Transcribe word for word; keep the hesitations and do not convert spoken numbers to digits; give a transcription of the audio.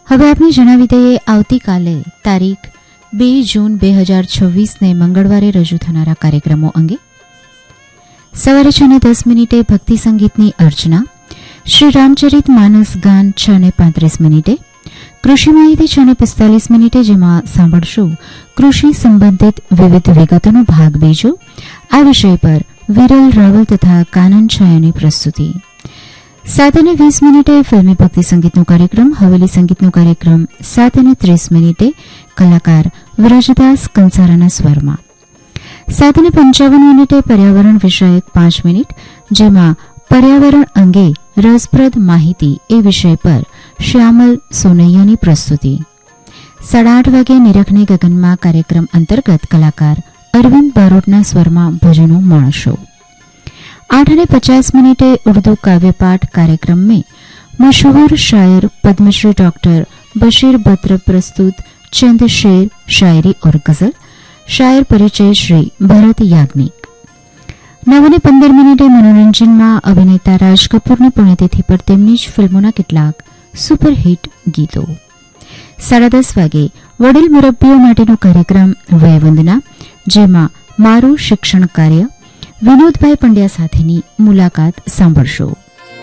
હવે આપણે જણાવી દઈએ આવતીકાલે તારીખ બે જૂન બે હજાર છવ્વીસને મંગળવારે રજૂ થનારા કાર્યક્રમો અંગે. સવારે છ ને દસ મિનિટે ભક્તિ સંગીતની અર્ચના, શ્રી રામચરિત માનસ ગાન છ ને પાંત્રીસ મિનિટે, કૃષિ માહિતી છ ને પિસ્તાલીસ મિનિટે, જેમાં સાંભળશું કૃષિ સંબંધિત વિવિધ વિગતોનો ભાગ બીજો. આ વિષય પર વિરલ રાવલ તથા કાનન છાયાની પ્રસ્તુતિ. સાત અને વીસ મિનિટે ફિલ્મી ભક્તિ સંગીતનો કાર્યક્રમ, હવેલી સંગીતનો કાર્યક્રમ સાત અને ત્રીસ મિનિટે, કલાકાર વ્રજદાસ કંસારાના સ્વરમાં. સાત અને પંચાવન મિનિટે પર્યાવરણ વિષયક પાંચ મિનિટ, જેમાં પર્યાવરણ અંગે રસપ્રદ માહિતી એ વિષય પર શ્યામલ સોનૈયાની પ્રસ્તુતિ. સાડા આઠ વાગે નિરખની ગગનમાં કાર્યક્રમ અંતર્ગત કલાકાર અરવિંદ બારોટના સ્વરમાં ભજનો માણશો. आठ ने पचास मिनटे उर्दू काव्यपाठ कार्यक्रम में मशहूर शायर पद्मश्री डॉक्टर बशीर बद्र प्रस्तुत चंद शेर, शायरी और गजल. शायर परिचय श्री भरत याज्ञिक. नव ने पंदर मिनिटे मनोरंजन में अभिनेता राज कपूरनी पुण्यतिथि पर તેમની જ ફિલ્મોના કેટલાક સુપરહિટ ગીતો. સાડા દસ વાગે વડીલ મુરબ્બીઓ માટેનો કાર્યક્રમ વયવંદના, જેમાં મારું શિક્ષણ કાર્ય વિનોદભાઈ પંડ્યા સાથેની મુલાકાત સાંભળશો.